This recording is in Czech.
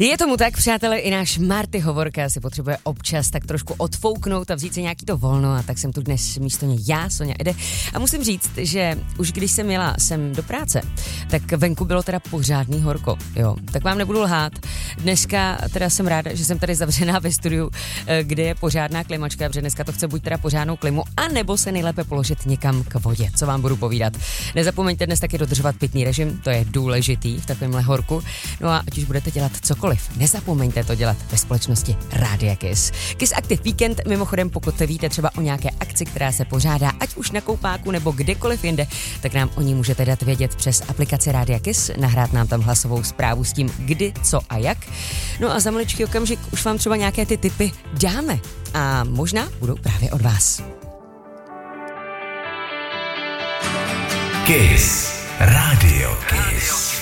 Je tomu tak, přátelé, i náš Marty Hovorka si potřebuje občas tak trošku odfouknout a vzít si nějaký to volno, a tak jsem tu dnes místo něj já, Sonja Ede. A musím říct, že už když jsem jela sem do práce, tak venku bylo teda pořádný horko, jo. Tak vám nebudu lhát. Dneska teda jsem ráda, že jsem tady zavřená ve studiu, kde je pořádná klimačka, protože dneska to chce buď teda pořádnou klimu, anebo se nejlépe položit někam k vodě, co vám budu povídat. Nezapomeňte dnes taky dodržovat pitný režim, to je důležitý v takovémhle horku. No a ať už budete dělat cokoliv, nezapomeňte to dělat ve společnosti Rádia Kiss. Kiss Active Weekend, mimochodem, pokud víte třeba o nějaké akci, která se pořádá, ať už na koupáku nebo kdekoliv jinde, tak nám o ní můžete dát vědět přes aplikaci Rádia Kiss, nahrát nám tam hlasovou zprávu s tím, kdy, co a jak. No a za maličký okamžik už vám třeba nějaké ty tipy dáme a možná budou právě od vás. Kiss. Radio Kiss.